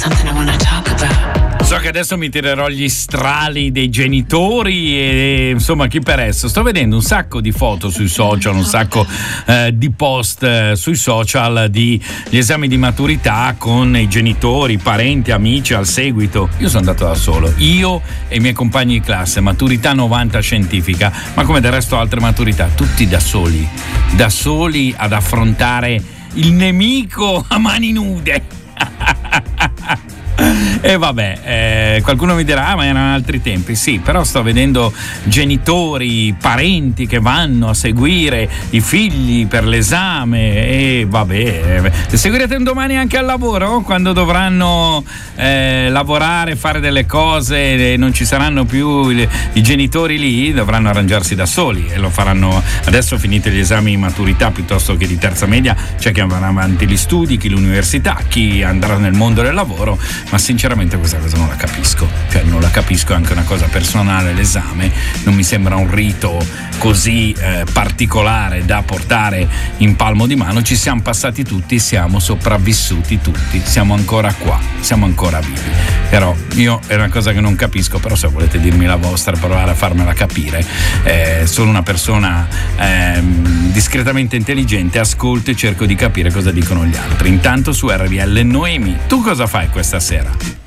something I want to talk about. So che adesso mi tirerò gli strali dei genitori e insomma chi per esso. Sto vedendo un sacco di foto sui social, un sacco di post sui social di gli esami di maturità con i genitori, i parenti, amici al seguito. Io sono andato da solo, io e i miei compagni di classe, maturità 90 scientifica, ma come del resto altre maturità, tutti da soli ad affrontare il nemico a mani nude. E vabbè, qualcuno mi dirà ma erano altri tempi. Sì, però sto vedendo genitori, parenti che vanno a seguire i figli per l'esame e vabbè, seguirete domani anche al lavoro quando dovranno lavorare, fare delle cose e non ci saranno più i genitori lì, dovranno arrangiarsi da soli e lo faranno adesso finiti gli esami di maturità piuttosto che di terza media. C'è chi andrà avanti gli studi, chi l'università, chi andrà nel mondo del lavoro, ma sinceramente questa cosa non la capisco, cioè non la capisco, è anche una cosa personale l'esame, non mi sembra un rito così particolare da portare in palmo di mano. Ci siamo passati tutti, siamo sopravvissuti tutti, siamo ancora qua, siamo ancora vivi, però io è una cosa che non capisco, però se volete dirmi la vostra, provare a farmela capire, sono una persona discretamente intelligente, ascolto e cerco di capire cosa dicono gli altri. Intanto su RVL Noemi, tu cosa fai questa sera?